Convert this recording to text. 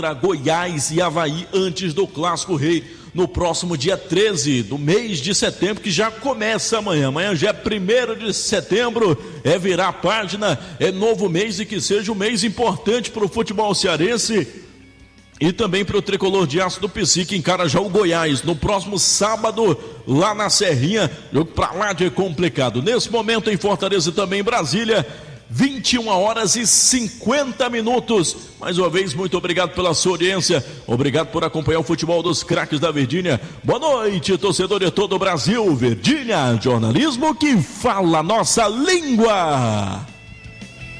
Goiás e Avaí antes do Clássico Rei no próximo dia 13 do mês de setembro, que já começa amanhã. Amanhã já é 1º de setembro, é virar a página, é novo mês, e que seja um mês importante para o futebol cearense e também para o tricolor de aço do PC, que encara já o Goiás no próximo sábado lá na Serrinha. Jogo para lá de complicado. Nesse momento em Fortaleza e também em Brasília, 21h50. Mais uma vez, muito obrigado pela sua audiência. Obrigado por acompanhar o futebol dos craques da Verdinha. Boa noite, torcedor de todo o Brasil. Verdinha, jornalismo que fala nossa língua.